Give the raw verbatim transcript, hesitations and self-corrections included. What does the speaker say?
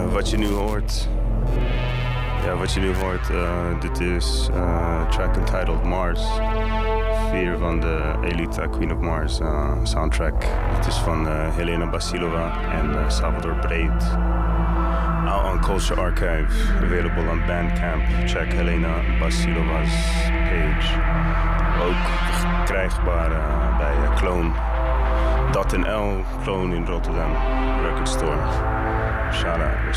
wat je nu hoort. Ja, wat je nu hoort, uh, dit is uh, track entitled Mars. Vier van de Elita Queen of Mars uh, soundtrack. Het is van uh, Helena Basilova en uh, Salvador Breed. Out on Culture Archive, available on Bandcamp. Check Helena Basilova's page. Ook verkrijgbaar uh, bij uh, Clone. Dat en L, Clone in Rotterdam, Record Store. Shout out.